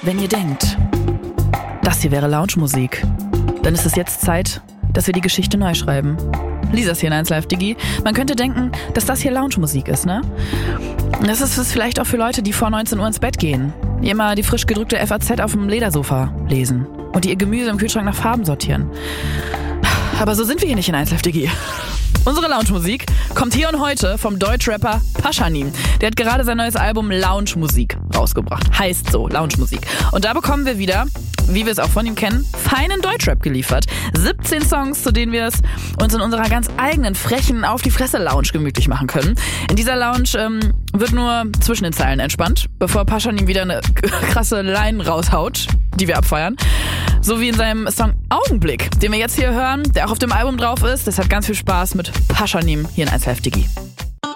Wenn ihr denkt, das hier wäre Lounge-Musik, dann ist es jetzt Zeit, dass wir die Geschichte neu schreiben. Lisa ist hier in 1 Live Digi. Man könnte denken, dass das hier Lounge-Musik ist, ne? Das ist es vielleicht auch für Leute, die vor 19 Uhr ins Bett gehen, die immer die frisch gedrückte FAZ auf dem Ledersofa lesen und die ihr Gemüse im Kühlschrank nach Farben sortieren. Aber so sind wir hier nicht in 1 Live Digi. Unsere Lounge-Musik kommt hier und heute vom Deutschrapper Pashanim. Der hat gerade sein neues Album Lounge-Musik rausgebracht. Heißt so, Lounge-Musik. Und da bekommen wir wieder, wie wir es auch von ihm kennen, feinen Deutschrap geliefert. 17 Songs, zu denen wir es uns in unserer ganz eigenen, frechen, Auf-die-Fresse-Lounge gemütlich machen können. In dieser Lounge wird nur zwischen den Zeilen entspannt, bevor Pashanim wieder eine krasse Line raushaut, die wir abfeiern. So wie in seinem Song Augenblick, den wir jetzt hier hören, der auch auf dem Album drauf ist. Das hat ganz viel Spaß mit Pashanim hier in 1 Live Digi.